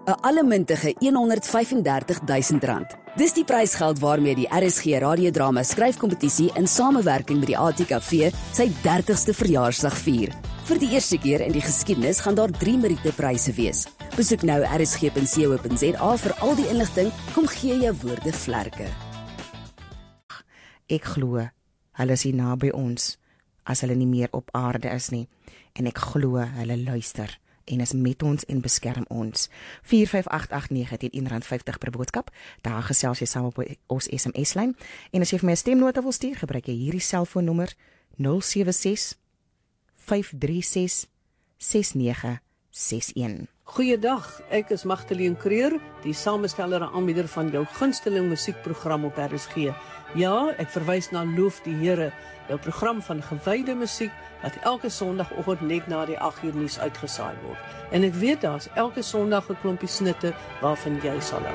'n allemintige R135.000. Dis die prysgeld waarmee die RSG radiodrama skryfkompetisie in samewerking met die ATKV sy 30ste verjaarsdag vier. Vir die eerste keer in die geskiedenis gaan daar 3 Meriete-pryse wees. Besoek nou rsg.co.za vir al die inligting. Kom gee jou woorde vlerke. Ek glo, hulle is hier naby ons, as hulle nie meer op aarde is nie. En ek glo, hulle luister en is met ons en beskerm ons. 45889 teen R1.50 per boodskap. Daar gesels jy saam op ons SMS-lyn. En as jy vir my 'n stemnota wil stuur, gebruik jy hierdie selfoonnommer 076 536 6961. Goeiedag, ek is Magdalene Creer, die samesteller en aanbieder van jou gunsteling musiekprogram op RSG. Ja, ek verwys na Loof die Here, jou program van gewyde musiek wat elke Sondagoggend net na die 8uur nuus uitgesaai word. En ek weet daar's elke Sondag 'n klompie snitte waarvan jy sal hou.